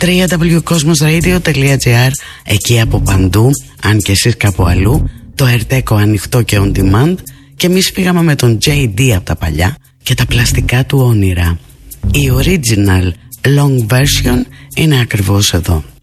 www.cosmosradio.gr. Εκεί από παντού, αν και εσείς κάπου αλλού, το Ερτέκο ανοιχτό και on demand. Και εμείς πήγαμε με τον JD από τα παλιά και τα πλαστικά του όνειρα. Η original long version είναι ακριβώς εδώ.